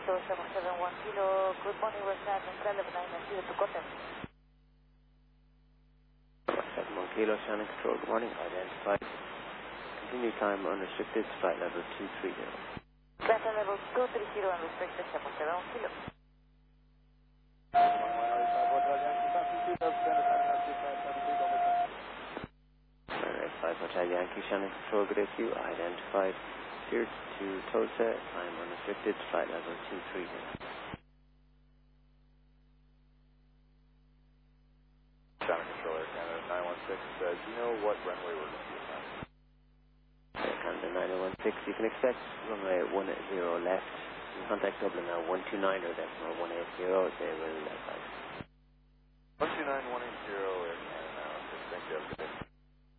Auto 771 Kilo, good morning, West Central 1190 to contact. 71 Kilo, Shannon Control, good morning, identified. Continue time unrestricted, flight level 230. Flight level 230 unrestricted, 771 Kilo. 5 Hotel Yankee, Shannon Control, good issue, identified. Cleared to Tulsa, time unrestricted, flight level 230. Shannon Control, Air Canada 916, do you know what runway we're going to be assigned? Air Canada 916, you can expect runway 10 left. You can contact Dublin now 129 or decimal 180, they will advise. 129, 180, Air Canada 916, thank you.